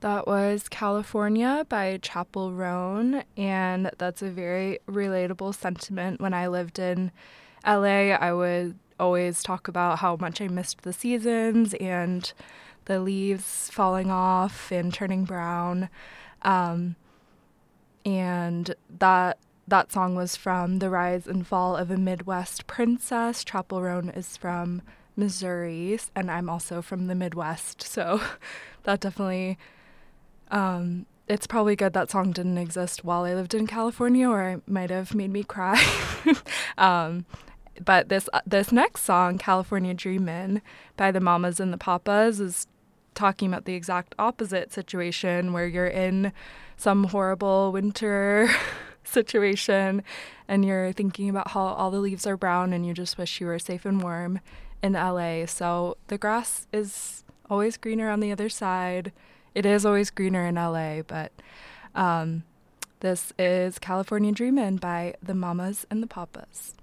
That was California by Chapel Roan, and that's a very relatable sentiment. When I lived in LA, I would always talk about how much I missed the seasons and the leaves falling off and turning brown. Um, and that song was from The Rise and Fall of a Midwest Princess. Chapel Roan is from Missouri, and I'm also from the Midwest, so that definitely it's probably good that song didn't exist while I lived in California, or it might have made me cry. um, but this next song, California Dreamin' by the Mamas and the Papas, is talking about the exact opposite situation where you're in some horrible winter situation and you're thinking about how all the leaves are brown and you just wish you were safe and warm in LA. So the grass is always greener on the other side. It is always greener in LA, but this is California Dreamin' by the Mamas and the Papas.